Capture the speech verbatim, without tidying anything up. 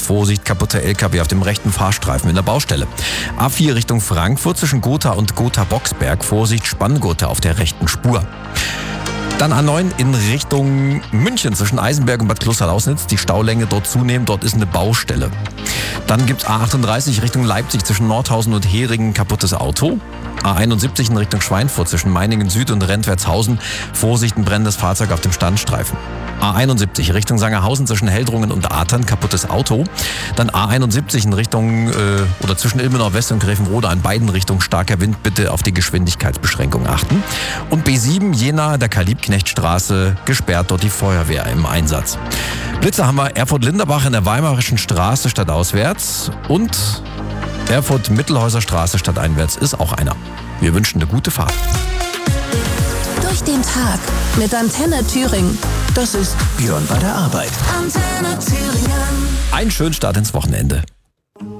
Vorsicht, kaputter L K W auf dem rechten Fahrstreifen in der Baustelle. A vier Richtung Frankfurt zwischen Gotha und Gotha-Boxberg. Vorsicht, Spanngurte auf der rechten Spur. Dann A neun in Richtung München zwischen Eisenberg und Bad Klosterlausnitz. Die Staulänge dort zunehmend, dort ist eine Baustelle. Dann gibt's A achtunddreißig Richtung Leipzig zwischen Nordhausen und Heringen, kaputtes Auto. A einundsiebzig in Richtung Schweinfurt zwischen Meiningen Süd und Rentwertshausen. Vorsicht, ein brennendes Fahrzeug auf dem Standstreifen. A einundsiebzig Richtung Sangerhausen zwischen Heldrungen und Atern, kaputtes Auto. Dann A einundsiebzig in Richtung äh, oder zwischen Ilmenau West und Grevenrode an beiden Richtungen starker Wind, bitte auf die Geschwindigkeitsbeschränkung achten. Und B sieben Jena, der Kalibknechtstraße, gesperrt, dort die Feuerwehr im Einsatz. Blitzer haben wir Erfurt-Linderbach in der Weimarischen Straße stadtauswärts und Erfurt-Mittelhäuser Straße stadteinwärts ist auch einer. Wir wünschen eine gute Fahrt. Durch den Tag mit Antenne Thüringen. Das ist Björn bei der Arbeit. Antenne Thüringen. Einen schönen Start ins Wochenende.